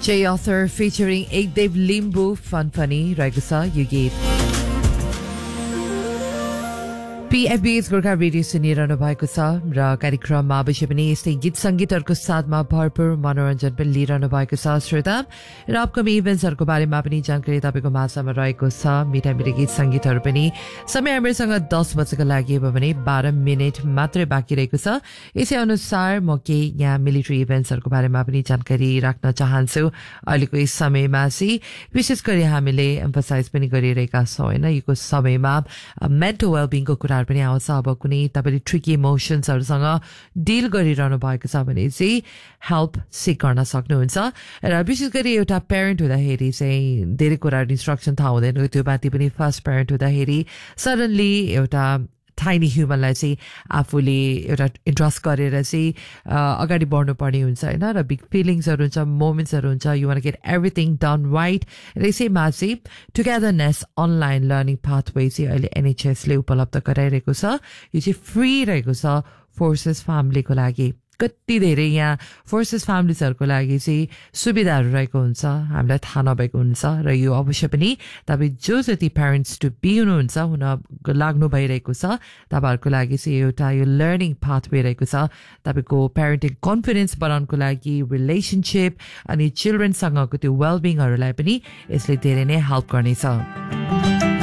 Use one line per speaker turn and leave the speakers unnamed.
Jay Author featuring Ekdev Limbu Fun Funny रहेको छ यो गीत PFB's गोर्खा रेडियो सुनिरहनु भएको छ र कार्यक्रममा अवश्य पनि यस्तै गीत संगीतहरुको साथमा भरपूर मनोरञ्जन पनि लिइरहनु भएको छ श्रोता र अपकमिङ इभेन्ट्सहरुको बारेमा पनि जानकारी तपाईको माझमा रहेको छ मिठा मिठा गीत संगीतहरु पनि समय हामीसँग 10 बजेको लागि हो भने 12 मिनेट मात्रै बाँकी रहेको छ यसै अनुसार म के यहाँ मिलिट्री इभेन्ट्सहरुको बारेमा पनि जानकारी राख्न चाहन्छु अहिलेको यस समयमा चाहिँ विशेष गरी हामीले एम्फसाइज पनि गरिरहेका छौं हैन यो समयमा मेन्टल वेलबिङको कुरा पनि आउँछ अब कुनै तपाईले ट्रिकी इमोशन्सहरुसँग डिल गरिरहनु भएको छ भने चाहिँ हेल्प सिक गर्न सक्नुहुन्छ र विशेष गरी एउटा प्यारेन्ट हुँदाखेरि चाहिँ धेरै कुरा इन्स्ट्रक्सन थाहा हुँदैन त्यो बाटी पनि फर्स्ट प्यारेन्ट हुँदाखेरि सडनली एउटा टाइनी ह्युमनलाई चाहिँ आफूले एउटा इन्ट्रस्ट गरेर चाहिँ अगाडि बढ्नुपर्ने हुन्छ हैन र बिग फिलिङ्सहरु हुन्छ मोमेन्ट्सहरु हुन्छ you want get everything done right र यसैमा चाहिँ टुगेदरनेस अनलाइन लर्निङ पाथवे चाहिँ अहिले NHS ले उपलब्ध गराइरहेको छ यो चाहिँ फ्री रहेको छ फोर्सेस फ्यामिलीको लागि कति धेरै यहाँ फोर्सेस फ्यामिलीजहरुको लागि चाहिँ सुविधाहरु रहेको हुन्छ हामीलाई थाहा नभएको हुन्छ र यो अवश्य पनि तपाई जो जति प्यारेन्ट्स टु बी हुनुहुन्छ हुन लाग्नु भइरहेको छ तपाईहरुको लागि चाहिँ एउटा यो लर्निङ पाथवे रहेको छ तपाईको प्यारेन्टिङ कन्फिडेन्स बढाउनको लागि रिलेशनशिप अनि चिल्ड्रेनसँगको त्यो वेलबिङहरुलाई पनि यसले धेरै नै हेल्प गर्नेछ